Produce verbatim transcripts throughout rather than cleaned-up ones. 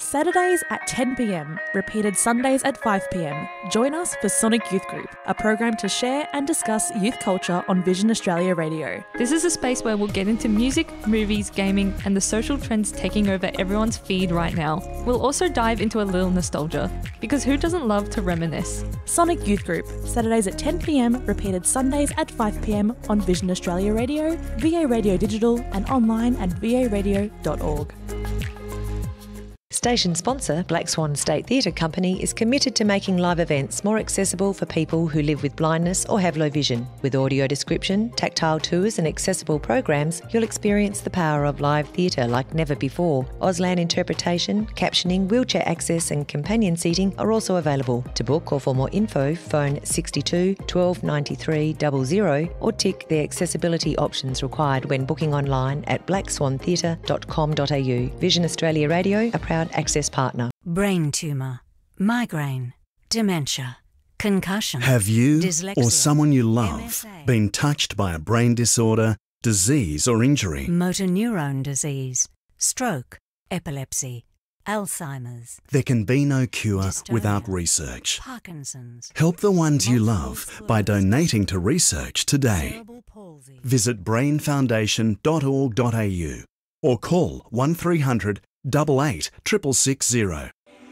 Saturdays at ten p m, repeated Sundays at five p m. Join us for Sonic Youth Group, a program to share and discuss youth culture on Vision Australia Radio. This is a space where we'll get into music, movies, gaming, and the social trends taking over everyone's feed right now. We'll also dive into a little nostalgia, because who doesn't love to reminisce? Sonic Youth Group, Saturdays at ten p m, repeated Sundays at five p m on Vision Australia Radio, V A Radio Digital, and online at v a radio dot org. Station sponsor Black Swan State Theatre Company is committed to making live events more accessible for people who live with blindness or have low vision. With audio description, tactile tours and accessible programs, you'll experience the power of live theatre like never before. Auslan interpretation, captioning, wheelchair access and companion seating are also available. To book or for more info, phone sixty-two twelve ninety-three double zero or tick the accessibility options required when booking online at black swan theatre dot com dot a u. Vision Australia Radio, a proud access partner. Brain tumour, migraine, dementia, concussion. Have you dyslexia, or someone you love M S A, been touched by a brain disorder, disease or injury? motor neurone disease, stroke, epilepsy, Alzheimer's, There can be no cure dystonia, without research. Parkinson's, Help the ones you multiple love by sclerosis, donating to research today. cerebral palsy. Visit brain foundation dot org dot a u or call one three hundred double eight triple six zero.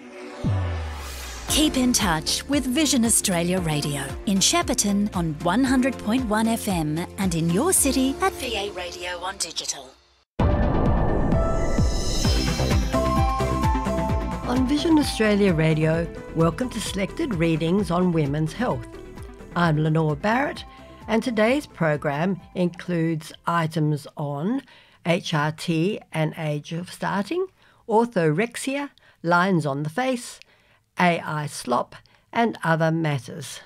Keep in touch with Vision Australia Radio in Shepparton on one hundred point one F M and in your city at V A Radio on digital. On Vision Australia Radio, welcome to selected readings on women's health. I'm Lenore Barrett, and today's program includes items on H R T and age of starting, orthorexia, lines on the face, A I slop, and other matters.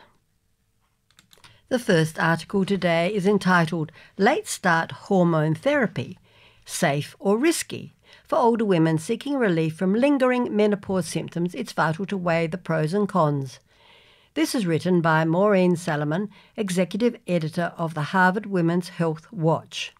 The first article today is entitled Late Start Hormone Therapy, Safe or Risky? For older women seeking relief from lingering menopause symptoms, it's vital to weigh the pros and cons. This is written by Maureen Salomon, Executive Editor of the Harvard Women's Health Watch.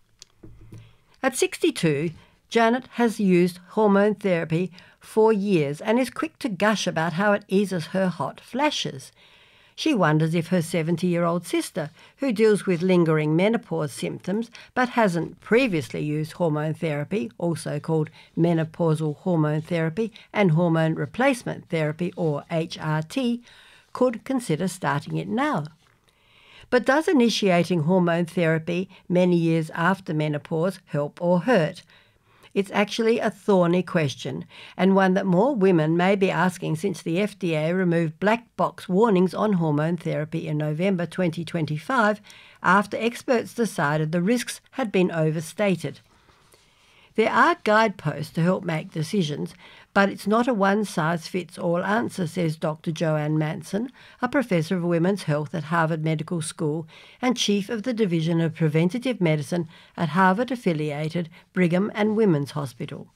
At sixty-two, Janet has used hormone therapy for years and is quick to gush about how it eases her hot flashes. She wonders if her seventy-year-old sister, who deals with lingering menopause symptoms but hasn't previously used hormone therapy, also called menopausal hormone therapy and hormone replacement therapy or H R T, could consider starting it now. But does initiating hormone therapy many years after menopause help or hurt? It's actually a thorny question, and one that more women may be asking since the F D A removed black box warnings on hormone therapy in November twenty twenty-five after experts decided the risks had been overstated. There are guideposts to help make decisions, but it's not a one-size-fits-all answer, says Doctor Joanne Manson, a professor of women's health at Harvard Medical School and chief of the Division of Preventative Medicine at Harvard-affiliated Brigham and Women's Hospital.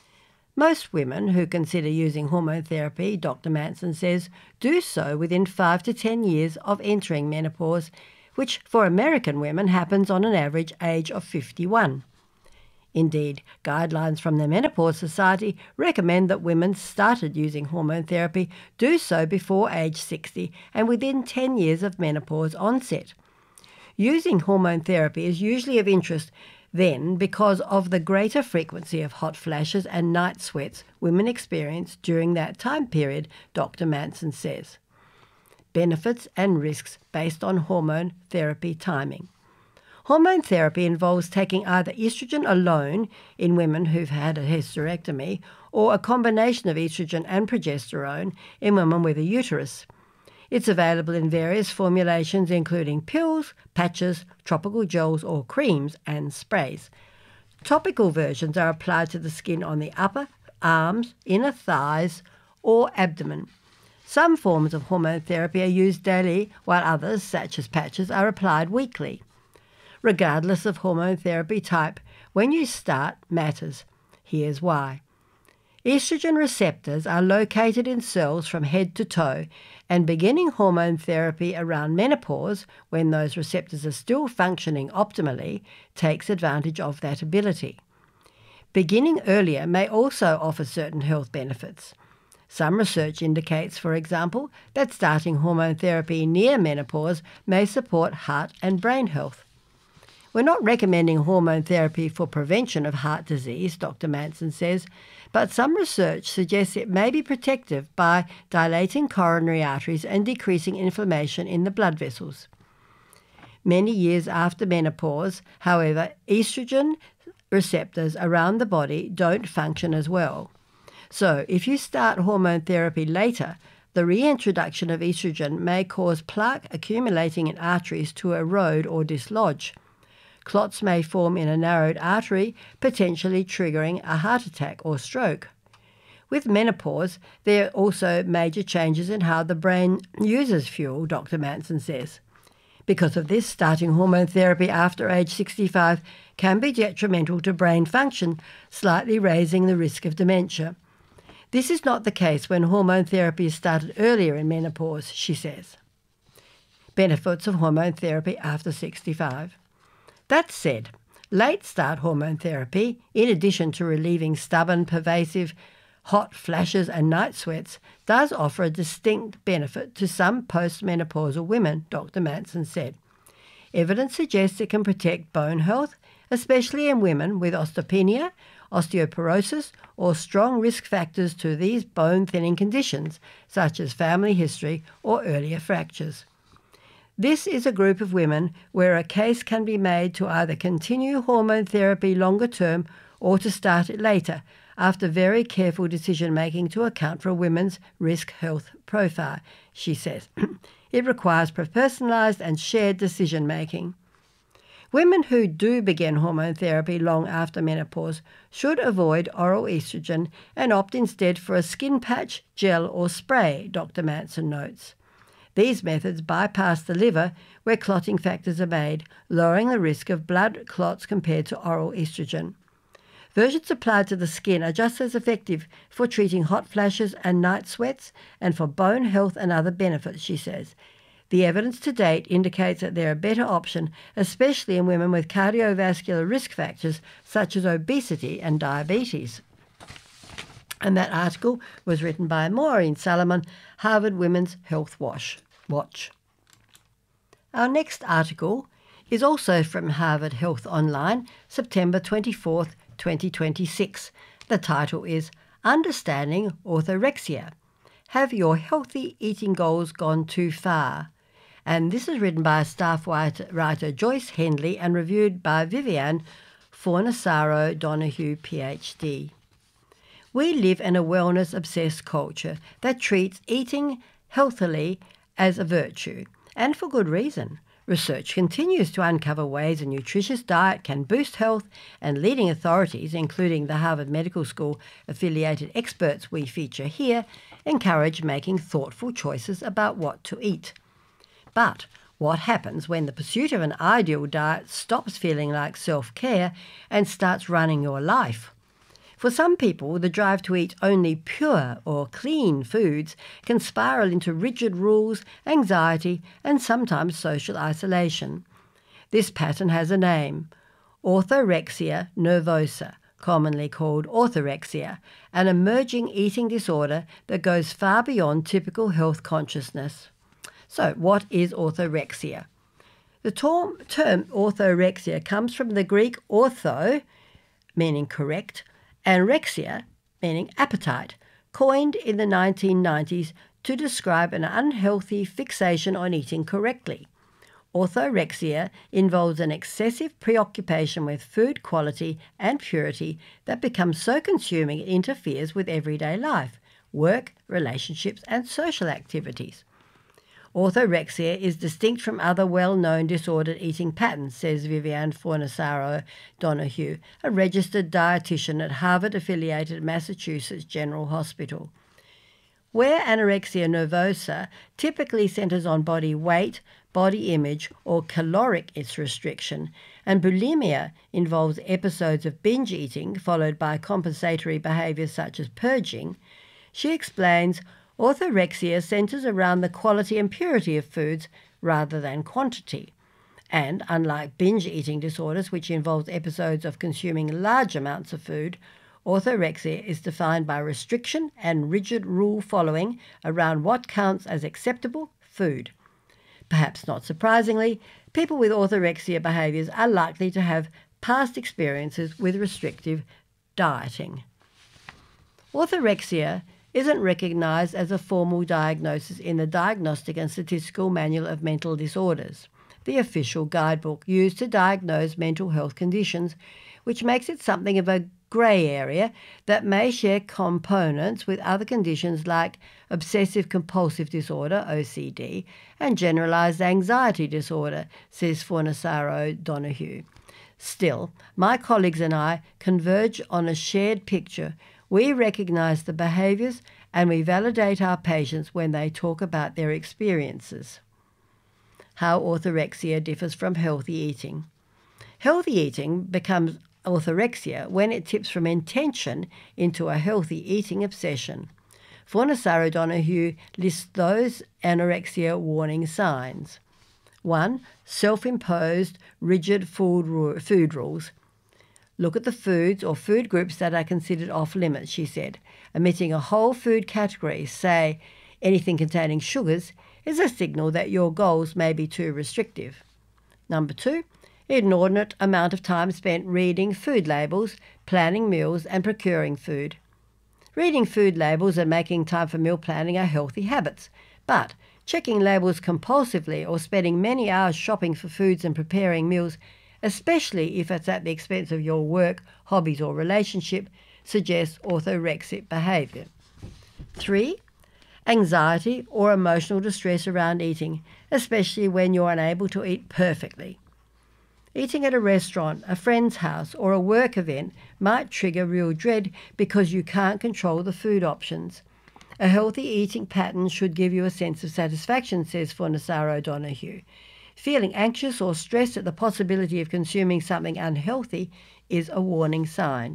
Most women who consider using hormone therapy, Doctor Manson says, do so within five to ten years of entering menopause, which for American women happens on an average age of fifty-one. Indeed, guidelines from the Menopause Society recommend that women started using hormone therapy do so before age sixty and within ten years of menopause onset. Using hormone therapy is usually of interest then because of the greater frequency of hot flashes and night sweats women experience during that time period, Doctor Manson says. Benefits and risks based on hormone therapy timing. Hormone therapy involves taking either estrogen alone in women who've had a hysterectomy or a combination of estrogen and progesterone in women with a uterus. It's available in various formulations including pills, patches, tropical gels or creams and sprays. Topical versions are applied to the skin on the upper, arms, inner thighs or abdomen. Some forms of hormone therapy are used daily while others, such as patches, are applied weekly. Regardless of hormone therapy type, when you start matters. Here's why. Estrogen receptors are located in cells from head to toe, and beginning hormone therapy around menopause, when those receptors are still functioning optimally, takes advantage of that ability. Beginning earlier may also offer certain health benefits. Some research indicates, for example, that starting hormone therapy near menopause may support heart and brain health. We're not recommending hormone therapy for prevention of heart disease, Doctor Manson says, but some research suggests it may be protective by dilating coronary arteries and decreasing inflammation in the blood vessels. Many years after menopause, however, estrogen receptors around the body don't function as well. So if you start hormone therapy later, the reintroduction of estrogen may cause plaque accumulating in arteries to erode or dislodge. Clots may form in a narrowed artery, potentially triggering a heart attack or stroke. With menopause, there are also major changes in how the brain uses fuel, Doctor Manson says. Because of this, starting hormone therapy after age sixty-five can be detrimental to brain function, slightly raising the risk of dementia. This is not the case when hormone therapy is started earlier in menopause, she says. Benefits of hormone therapy after sixty-five. That said, late-start hormone therapy, in addition to relieving stubborn, pervasive, hot flashes and night sweats, does offer a distinct benefit to some postmenopausal women, Doctor Manson said. Evidence suggests it can protect bone health, especially in women with osteopenia, osteoporosis, or strong risk factors to these bone-thinning conditions, such as family history or earlier fractures. This is a group of women where a case can be made to either continue hormone therapy longer term or to start it later, after very careful decision-making to account for women's risk health profile, she says. It requires personalised and shared decision-making. Women who do begin hormone therapy long after menopause should avoid oral estrogen and opt instead for a skin patch, gel or spray, Doctor Manson notes. These methods bypass the liver, where clotting factors are made, lowering the risk of blood clots compared to oral estrogen. Versions applied to the skin are just as effective for treating hot flashes and night sweats and for bone health and other benefits, she says. The evidence to date indicates that they're a better option, especially in women with cardiovascular risk factors such as obesity and diabetes. And that article was written by Maureen Salomon, Harvard Women's Health Watch. Watch. Our next article is also from Harvard Health Online, September twenty-fourth, twenty twenty-six. The title is Understanding Orthorexia. Have your healthy eating goals gone too far? And this is written by staff writer Joyce Hendley and reviewed by Viviane Fornassaro Donahue, P H D. We live in a wellness-obsessed culture that treats eating healthily as a virtue, and for good reason. Research continues to uncover ways a nutritious diet can boost health, and leading authorities, including the Harvard Medical School affiliated experts we feature here, encourage making thoughtful choices about what to eat. But what happens when the pursuit of an ideal diet stops feeling like self-care and starts running your life? For some people, the drive to eat only pure or clean foods can spiral into rigid rules, anxiety, and sometimes social isolation. This pattern has a name, orthorexia nervosa, commonly called orthorexia, an emerging eating disorder that goes far beyond typical health consciousness. So, what is orthorexia? The term, term orthorexia comes from the Greek ortho, meaning correct, and rexia, meaning appetite, coined in the nineteen nineties to describe an unhealthy fixation on eating correctly. Orthorexia involves an excessive preoccupation with food quality and purity that becomes so consuming it interferes with everyday life, work, relationships, and social activities. Orthorexia is distinct from other well-known disordered eating patterns, says Viviane Fornassaro Donahue, a registered dietitian at Harvard-affiliated Massachusetts General Hospital. Where anorexia nervosa typically centers on body weight, body image, or caloric its restriction, and bulimia involves episodes of binge eating followed by compensatory behaviors such as purging, she explains orthorexia centers around the quality and purity of foods rather than quantity. And unlike binge eating disorders, which involves episodes of consuming large amounts of food, orthorexia is defined by restriction and rigid rule following around what counts as acceptable food. Perhaps not surprisingly, people with orthorexia behaviours are likely to have past experiences with restrictive dieting. Orthorexia isn't recognised as a formal diagnosis in the Diagnostic and Statistical Manual of Mental Disorders, the official guidebook used to diagnose mental health conditions, which makes it something of a grey area that may share components with other conditions like obsessive-compulsive disorder, O C D, and generalised anxiety disorder, says Fornassaro-Donahue. Still, my colleagues and I converge on a shared picture. We recognise the behaviours and we validate our patients when they talk about their experiences. How orthorexia differs from healthy eating. Healthy eating becomes orthorexia when it tips from intention into a healthy eating obsession. Fornassaro-Donahue lists those anorexia warning signs. One, self-imposed rigid food, food rules. Look at the foods or food groups that are considered off-limits, she said. Omitting a whole food category, say anything containing sugars, is a signal that your goals may be too restrictive. Number two, inordinate amount of time spent reading food labels, planning meals and procuring food. Reading food labels and making time for meal planning are healthy habits, but checking labels compulsively or spending many hours shopping for foods and preparing meals, especially if it's at the expense of your work, hobbies or relationship, suggests orthorexic behaviour. Three, anxiety or emotional distress around eating, especially when you're unable to eat perfectly. Eating at a restaurant, a friend's house or a work event might trigger real dread because you can't control the food options. A healthy eating pattern should give you a sense of satisfaction, says Fornassaro-Donahue. Feeling anxious or stressed at the possibility of consuming something unhealthy is a warning sign.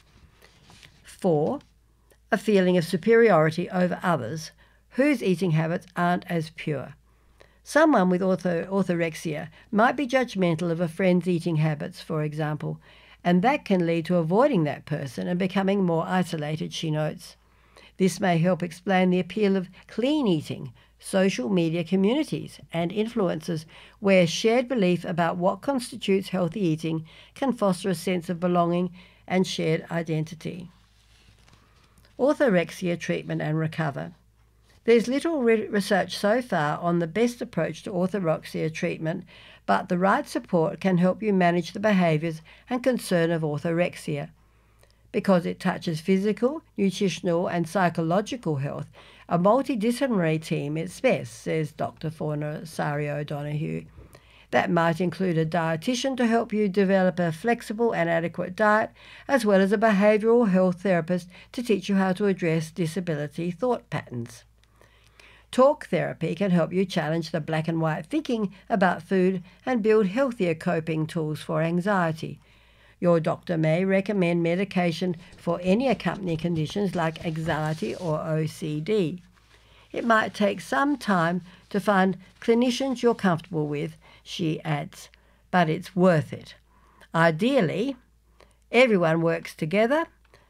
Four, a feeling of superiority over others whose eating habits aren't as pure. Someone with ortho- orthorexia might be judgmental of a friend's eating habits, for example, and that can lead to avoiding that person and becoming more isolated, she notes. This may help explain the appeal of clean eating, social media communities and influencers where shared belief about what constitutes healthy eating can foster a sense of belonging and shared identity. Orthorexia treatment and recover. There's little re- research so far on the best approach to orthorexia treatment, but the right support can help you manage the behaviours and concern of orthorexia. Because it touches physical, nutritional and psychological health, a multidisciplinary team is best, says Doctor Fornassaro-Donahue. That might include a dietitian to help you develop a flexible and adequate diet, as well as a behavioural health therapist to teach you how to address disability thought patterns. Talk therapy can help you challenge the black and white thinking about food and build healthier coping tools for anxiety. Your doctor may recommend medication for any accompanying conditions like anxiety or O C D. It might take some time to find clinicians you're comfortable with, she adds, but it's worth it. Ideally, everyone works together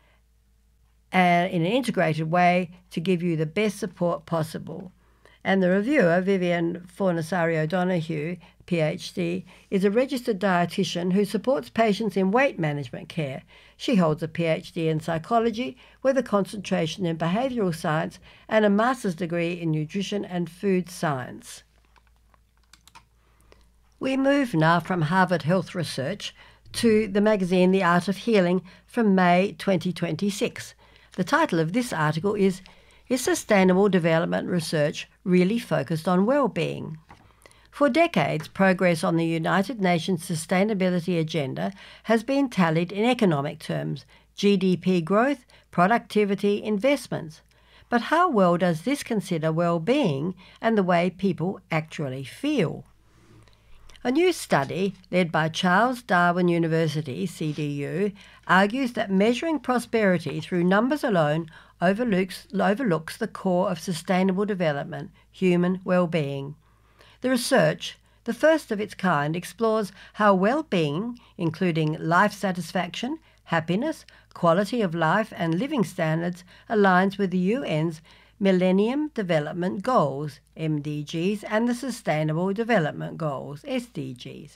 and in an integrated way to give you the best support possible. And the reviewer, Vivian Fornassaro-Donahue, P H D, is a registered dietitian who supports patients in weight management care. She holds a P H D in psychology with a concentration in behavioural science and a master's degree in nutrition and food science. We move now from Harvard Health Research to the magazine The Art of Healing from May twenty twenty-six. The title of this article is, Is Sustainable Development Research Really Focused on Well-Being? For decades, progress on the United Nations Sustainability Agenda has been tallied in economic terms, G D P growth, productivity, investments. But how well does this consider well-being and the way people actually feel? A new study, led by Charles Darwin University, C D U, argues that measuring prosperity through numbers alone overlooks, overlooks the core of sustainable development, human well-being. The research, The first of its kind explores how well-being, including life satisfaction, happiness, quality of life and living standards, aligns with the U N's Millennium Development Goals, M D Gs, and the Sustainable Development Goals, S D Gs.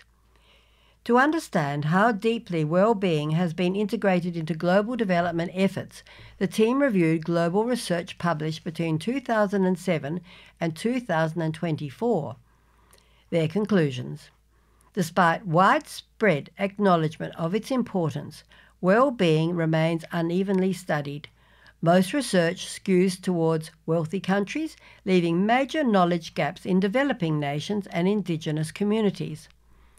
To understand how deeply well-being has been integrated into global development efforts, the team reviewed global research published between two thousand seven and two thousand twenty-four. Their conclusions. Despite widespread acknowledgement of its importance, well-being remains unevenly studied. Most research skews towards wealthy countries, leaving major knowledge gaps in developing nations and indigenous communities.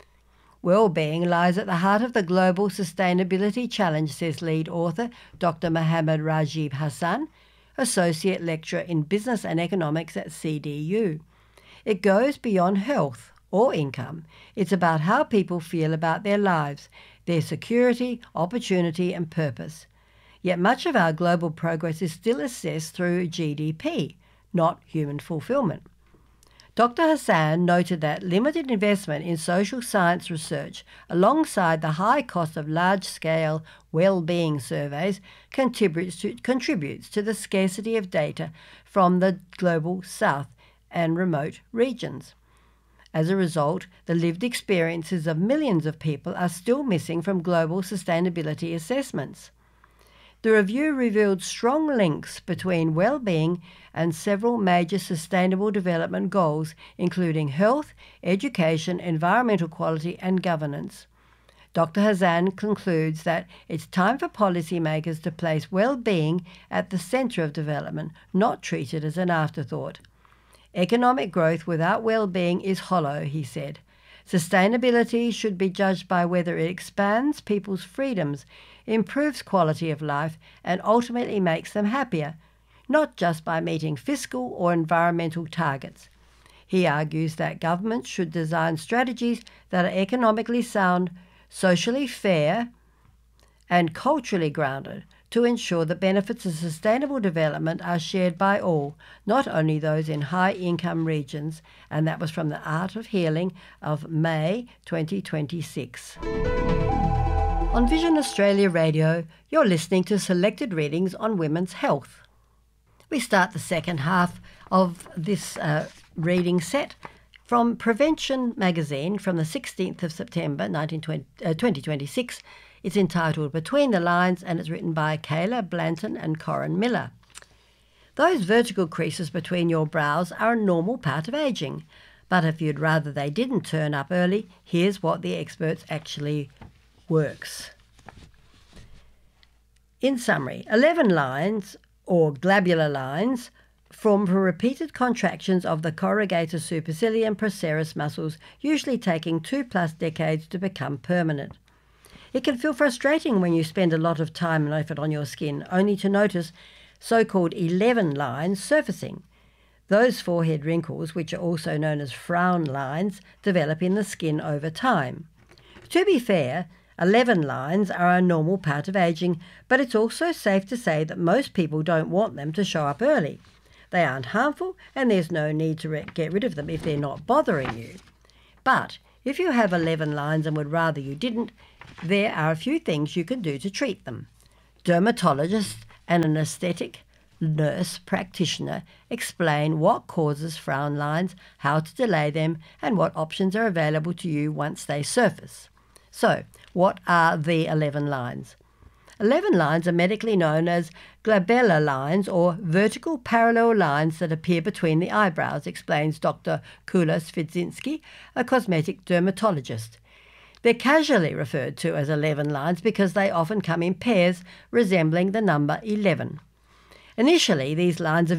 Well-being lies at the heart of the global sustainability challenge, says lead author Doctor Mohammad Rajib Hassan, Associate Lecturer in Business and Economics at C D U. It goes beyond health or income. It's about how people feel about their lives, their security, opportunity and purpose. Yet much of our global progress is still assessed through G D P, not human fulfillment. Doctor Hassan noted that limited investment in social science research, alongside the high cost of large-scale well-being surveys, contributes to, contributes to the scarcity of data from the global south and remote regions. As a result, the lived experiences of millions of people are still missing from global sustainability assessments. The review revealed strong links between well-being and several major sustainable development goals, including health, education, environmental quality and governance. Doctor Hassan concludes that it's time for policymakers to place well-being at the centre of development, not treat it as an afterthought. Economic growth without well-being is hollow, he said. Sustainability should be judged by whether it expands people's freedoms, improves quality of life, and ultimately makes them happier, not just by meeting fiscal or environmental targets. He argues that governments should design strategies that are economically sound, socially fair, and culturally grounded to ensure the benefits of sustainable development are shared by all, not only those in high-income regions, and that was from The Art of Healing of May twenty twenty-six. On Vision Australia Radio, you're listening to selected readings on women's health. We start the second half of this uh, reading set from Prevention magazine from the sixteenth of September twenty twenty-six. It's entitled Between the Lines and it's written by Kayla Blanton and Corin Miller. Those vertical creases between your brows are a normal part of ageing, but if you'd rather they didn't turn up early, here's what the experts actually works. In summary, eleven lines, or globular lines, form from repeated contractions of the corrugator supercilium procerus muscles, usually taking two plus decades to become permanent. It can feel frustrating when you spend a lot of time and effort on your skin, only to notice so-called eleven lines surfacing. Those forehead wrinkles, which are also known as frown lines, develop in the skin over time. To be fair, eleven lines are a normal part of ageing, but it's also safe to say that most people don't want them to show up early. They aren't harmful, and there's no need to re- get rid of them if they're not bothering you. But if you have eleven lines and would rather you didn't, there are a few things you can do to treat them. Dermatologists and an aesthetic nurse practitioner explain what causes frown lines, how to delay them, and what options are available to you once they surface. So, what are the eleven lines? eleven lines are medically known as glabellar lines, or vertical parallel lines that appear between the eyebrows, explains Doctor Kula Svidzinski, a cosmetic dermatologist. They're casually referred to as eleven lines because they often come in pairs resembling the number eleven. Initially, these lines are